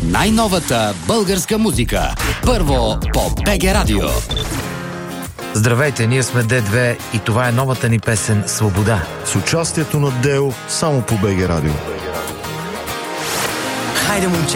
Най-новата българска музика. Първо по БГ Радио. Здравейте, ние сме Д2 и това е новата ни песен «Свобода». С участието на Део само по БГ Радио. Хайде, момче!